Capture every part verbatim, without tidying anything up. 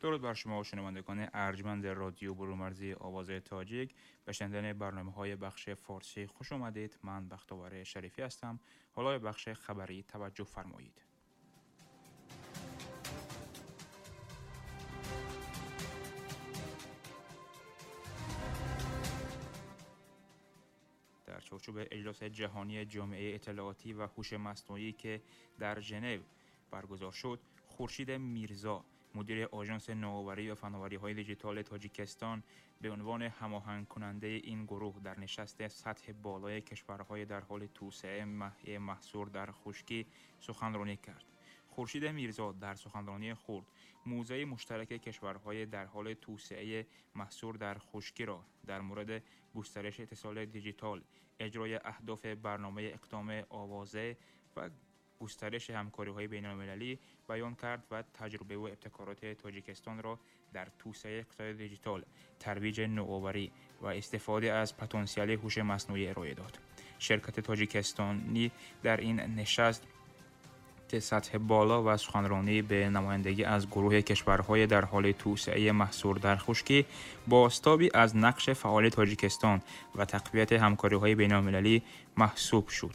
درود بر شما شنوندگان ارجمند رادیو برومرزی آواز تاجیک. به شنیدن برنامه‌های بخش فارسی خوش آمدید. من بختیار شریفی هستم. حالا بخش خبری توجه فرمایید. در چارچوب اجلاس جهانی جامعه اطلاعاتی و هوش مصنوعی که در ژنو برگزار شد، خورشید میرزا، مدیر آژانس نوآوری و فناوری‌های دیجیتال تاجیکستان، به عنوان هماهنگ کننده این گروه در نشست سطح بالای کشورهای در حال توسعه محصور در خشکی سخنرانی کرد. خورشید میرزا در سخنرانی خود موضع مشترک کشورهای در حال توسعه محصور در خشکی را در مورد گسترش اتصال دیجیتال، اجرای اهداف برنامه اقدام آوازه و گسترش همکاری‌های بین‌المللی بیان کرد و تجربه و ابتکارات تاجیکستان را در توسعه اقتصاد دیجیتال، ترویج نوآوری و استفاده از پتانسیل هوش مصنوعی ارائه داد. شرکت تاجیکستانی در این نشست سطح بالا و سخنرانی به نمایندگی از گروه کشورهای در حال توسعه محصور در خشکی بازتابی از نقش فعال تاجیکستان و تقویت همکاری‌های بین‌المللی محسوب شد.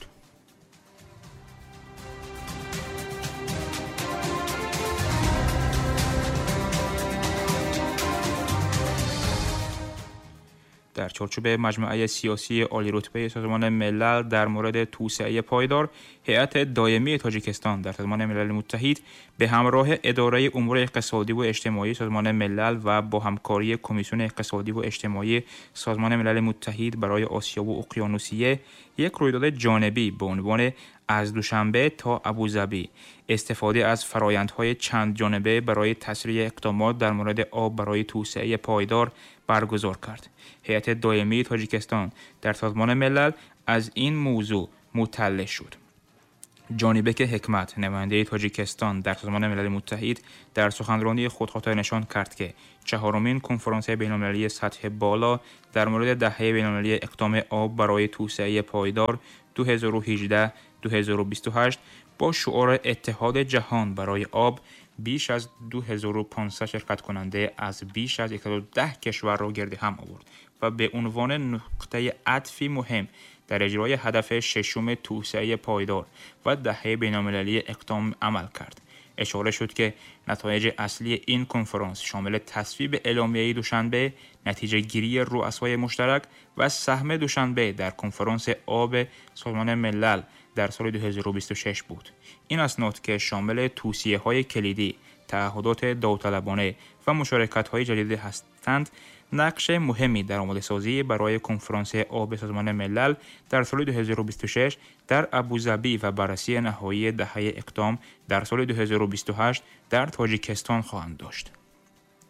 در چارچوب مجمع سیاسی عالی‌رتبه سازمان ملل در مورد توسعه پایدار، هیئت دائمی تاجیکستان در سازمان ملل متحد به همراه اداره امور اقتصادی و اجتماعی سازمان ملل و با همکاری کمیسیون اقتصادی و اجتماعی سازمان ملل متحد برای آسیا و اقیانوسیه یک رویداد جانبی به عنوان از دوشنبه تا ابوظبی استفاده از فرآیندهای چند جانبه برای تسریع اقدامات در مورد آب برای توسعه پایدار برگزار کرد. هیئت دائمی تاجیکستان در سازمان ملل از این موضوع مطلع شد. جانبک حکمت، نماینده تاجیکستان در سازمان ملل متحد، در سخنرانی خود خاطر نشان کرد که چهارمین کنفرانس بین‌المللی سطح بالا در مورد دهه بین‌المللی اقدام آب برای توسعه پایدار دو هزار و هجده دو هزار و بیست و هشت با شعار اتحاد جهان برای آب بیش از دو هزار و پانصد شرکت کننده از بیش از صد و ده کشور را گرد هم آورد و به عنوان نقطه عطفی مهم در اجرای هدف ششم توسعه پایدار و دهه بین‌المللی اقدام عمل کرد. اشاره شد که نتایج اصلی این کنفرانس شامل تصویب اعلامیه دوشنبه، نتیجه گیری رؤسای مشترک و سهم دوشنبه در کنفرانس آب سازمان ملل در سال دو هزار و بیست و شش بود. این اسناد که شامل توصیه‌های کلیدی، تعهدات داوطلبانه و مشارکت‌های جدید هستند، نقش مهمی در آماده‌سازی برای کنفرانس آب سازمان ملل در سال دو هزار و بیست و شش در ابوظبی و بررسی نهایی دهه اقدام در سال دو هزار و بیست و هشت در تاجیکستان خواهند داشت.